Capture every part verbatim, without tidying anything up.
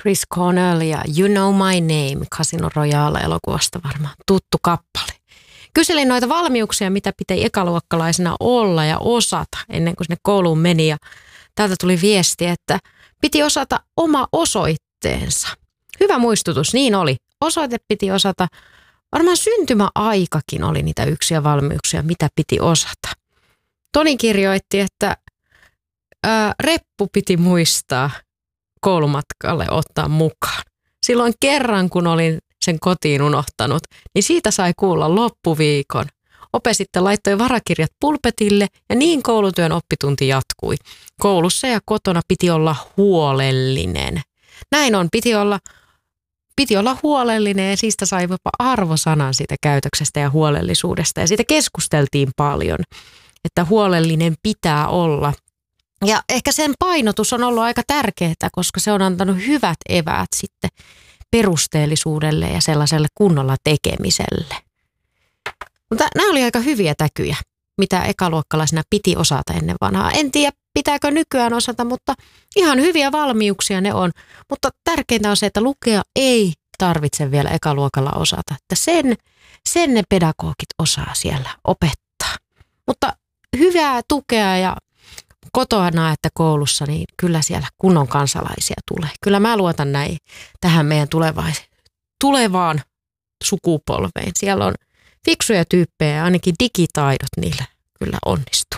Chris Cornell ja You Know My Name Casino Royale-elokuvasta varmaan tuttu kappale. Kyselin noita valmiuksia, mitä pitää ekaluokkalaisena olla ja osata ennen kuin sinne kouluun meni. Ja täältä tuli viesti, että piti osata oma osoitteensa. Hyvä muistutus, niin oli. Osoite piti osata. Varmaan syntymäaikakin oli niitä yksiä valmiuksia, mitä piti osata. Toni kirjoitti, että ää, reppu piti muistaa koulumatkalle ottaa mukaan. Silloin kerran, kun olin sen kotiin unohtanut, niin siitä sai kuulla loppuviikon. Ope sitten laittoi varakirjat pulpetille ja niin koulutyön oppitunti jatkui. Koulussa ja kotona piti olla huolellinen. Näin on, piti olla, piti olla huolellinen ja siitä sai jopa arvosanan siitä käytöksestä ja huolellisuudesta. Ja siitä keskusteltiin paljon, että huolellinen pitää olla. Ja ehkä sen painotus on ollut aika tärkeää, koska se on antanut hyvät eväät sitten perusteellisuudelle ja sellaiselle kunnolla tekemiselle. Mutta nämä oli aika hyviä täkyjä, mitä ekaluokkalaisena piti osata ennen vanhaa. En tiedä, pitääkö nykyään osata, mutta ihan hyviä valmiuksia ne on. Mutta tärkeintä on se, että lukea ei tarvitse vielä ekaluokalla osata. Että sen, sen ne pedagogit osaa siellä opettaa. Mutta hyvää tukea ja kotona että koulussa, niin kyllä siellä kunnon kansalaisia tulee. Kyllä mä luotan näin tähän meidän tulevaan sukupolveen. Siellä on fiksuja tyyppejä ja ainakin digitaidot niillä kyllä onnistuu.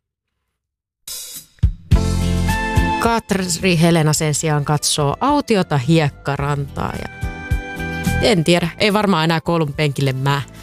Katri Helena sen sijaan katsoo autiota hiekkarantaa ja en tiedä, ei varmaan enää koulun penkille mä.